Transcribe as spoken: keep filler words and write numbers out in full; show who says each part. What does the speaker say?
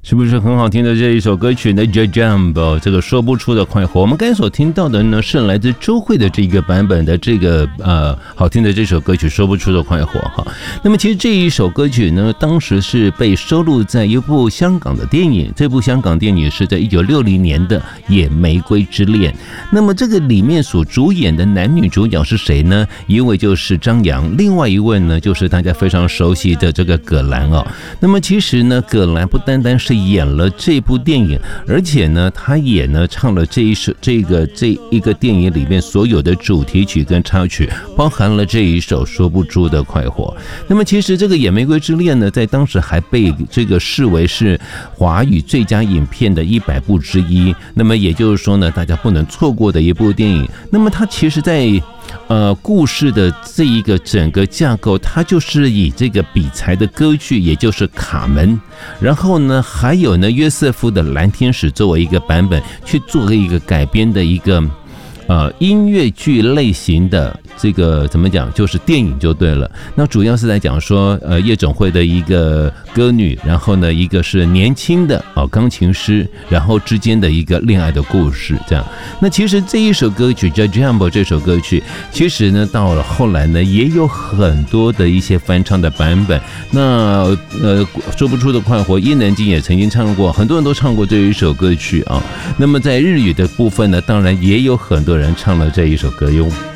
Speaker 1: 是不是很好听的这一首歌曲呢 ？Jumbo 这个说不出的快活，我们刚才所听到的呢是来自周蕙的这个版本的这个呃好听的这首歌曲说不出的快活哈。那么其实这一首歌曲呢，当时是被收录在一部香港的电影，这部香港电影是在一九六零年的《野玫瑰之恋》。那么这个里面所主演的男女主角是谁呢？一位就是张扬，另外一位呢就是大家非常熟悉的这个葛兰哦。那么其实呢，葛兰不单单是演了这部电影，而且呢，他也呢唱了这一首这个这一个电影里面所有的主题曲跟插曲，包含了这一首说不出的快活。那么其实这个《野玫瑰之恋》呢，在当时还被这个视为是华语最佳影片的一百部之一。那么也就是说呢，大家不能错过的一部电影。那么它其实在呃，故事的这一个整个架构，它就是以这个比才的歌剧，也就是卡门，然后呢，还有呢约瑟夫的蓝天使作为一个版本去做一个改编的一个呃音乐剧类型的这个怎么讲，就是电影就对了。那主要是在讲说，呃，夜总会的一个歌女，然后呢，一个是年轻的哦钢琴师，然后之间的一个恋爱的故事，这样。那其实这一首歌曲叫《Jumbo》，这首歌曲其实呢，到了后来呢，也有很多的一些翻唱的版本。那呃，说不出的快活，伊能静也曾经唱过，很多人都唱过这一首歌曲啊。那么在日语的部分呢，当然也有很多人唱了这一首歌哟。